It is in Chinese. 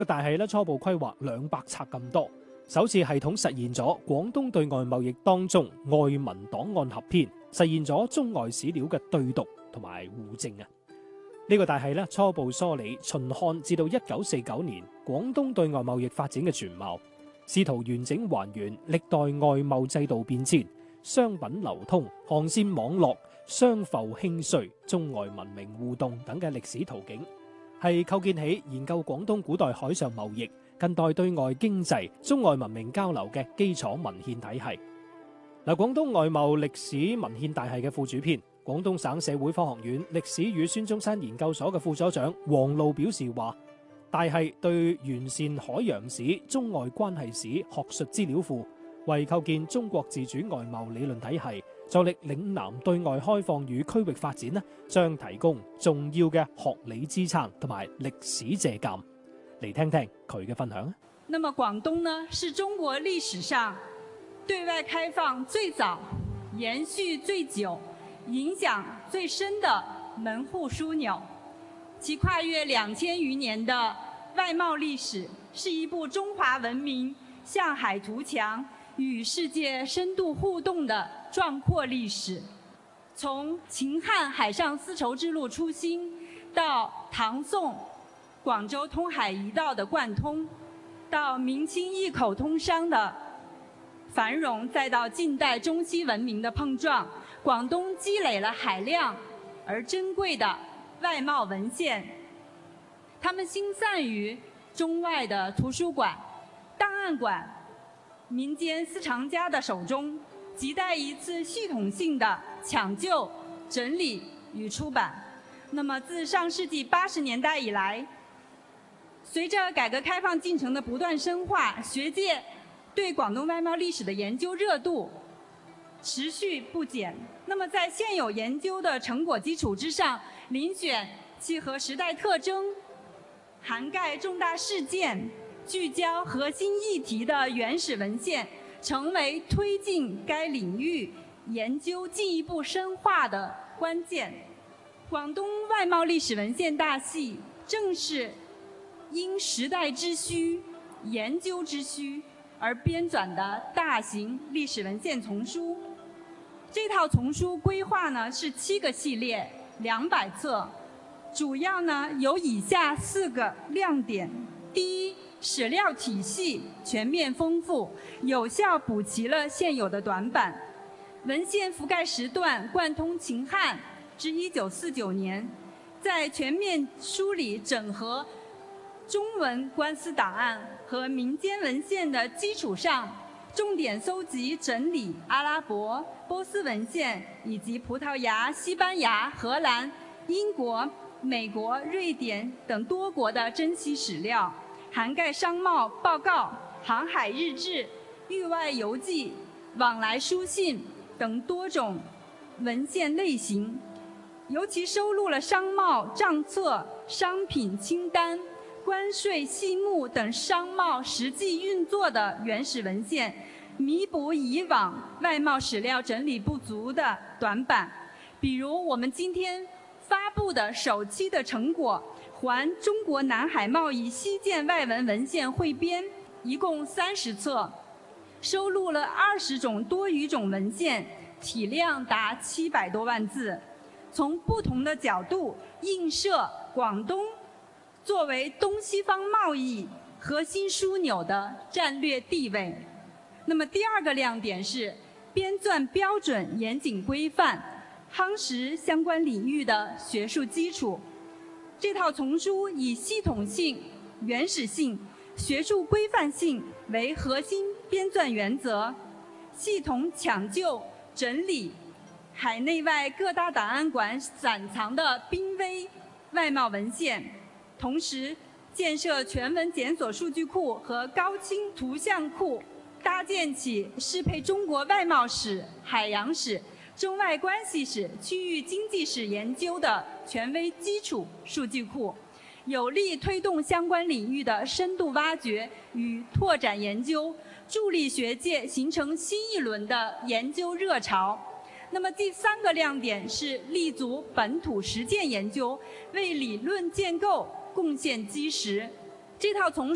但係咧初步規劃200冊咁多，首次系統實現咗廣東對外貿易當中外文檔案合編，實現咗中外史料嘅對讀同埋互證啊！呢個大係咧初步梳理秦漢至到1949年廣東對外貿易發展嘅全貌，試圖完整還原歷代外貿制度變遷、商品流通、航線網絡、商埠興衰、中外文明互動等嘅歷史圖景，係構建起研究廣東古代海上貿易、近代對外經濟、中外文明交流嘅基礎文獻體系。嗱，廣東外貿歷史文獻大系嘅副主編，廣東省社會科學院歷史與孫中山研究所嘅副所長黃露表示話，大系對完善海洋史、中外關係史學術資料庫，為構建中國自主外貿理論體系，助力嶺南對外開放與區域發展呢，將提供重要嘅學理支撐同埋歷史借鑑。嚟聽聽佢嘅分享。 那麼廣東呢，是中國歷史上對外開放最早、延續最久、影響最深的門戶樞紐，其跨越2000餘年的外貿歷史，是一部中華文明向海圖強、與世界深度互動的壯闊歷史。從秦漢海上絲綢之路初興，到唐宋廣州通海一道的貫通，到明清一口通商的繁榮，再到近代中西文明的碰撞，廣東積累了海量而珍貴的外貿文獻，它們星散於中外的圖書館、檔案館、民間私藏家的手中，亟待一次系統性的搶救、整理與出版。那麼自上世紀80年代以來，隨着改革開放進程的不斷深化，學界對廣東外貿歷史的研究熱度持續不減。那麼在現有研究的成果基礎之上，遴選契合時代特徵、涵蓋重大事件、聚焦核心議題的原始文獻，成為推進該領域研究進一步深化的關鍵。廣東外貿歷史文獻大系正是因時代之需、研究之需而編纂的大型歷史文獻叢書。這套叢書規劃呢是7個系列，200冊，主要呢有以下4個亮點：第一，史料體系全面豐富，有效補齊了現有的短板，文獻覆蓋時段貫通秦漢至1949年，在全面梳理整合中文官司檔案和民間文獻的基礎上，重點搜集整理阿拉伯、波斯文獻以及葡萄牙、西班牙、荷蘭、英國、美國、瑞典等多國的珍稀史料，涵蓋商貿報告、航海日誌、域外遊記、往來書信等多種文獻類型，尤其收錄了商貿賬冊、商品清單、關稅細目等商貿實際運作的原始文獻，彌補以往外貿史料整理不足的短板。比如我們今天發布的首期的成果《環中國南海貿易西建外文文獻彙編》，一共30冊，收錄了20種多語種文獻，體量達700多萬字，從不同的角度映射廣東作為東西方貿易核心樞紐的戰略地位。那麼第二個亮點是編纂標準嚴謹規範，夯實相關領域的學術基礎。這套叢書以系統性、原始性、學術規範性為核心編纂原則，系統搶救整理海內外各大檔案館散藏的瀕危外貿文獻，同時建設全文檢索數據庫和高清圖像庫，搭建起適配中國外貿史、海洋史、中外關係史、區域經濟史研究的權威基礎數據庫，有力推動相關領域的深度挖掘與拓展研究，助力學界形成新一輪的研究熱潮。那麼第3個亮點是立足本土實踐研究，為理論建構貢獻基石。這套從